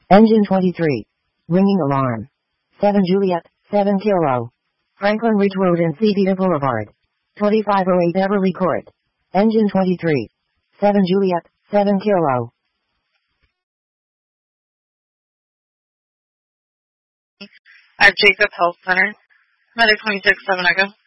Engine 23. Ringing alarm. 7 Juliet, 7 Kilo. Franklin Ridge Road and Cedar Boulevard. 2508 Beverly Court. Engine 23. 7 Juliet, 7 Kilo. At Jacob Health Center. Medic 26, 7 Echo.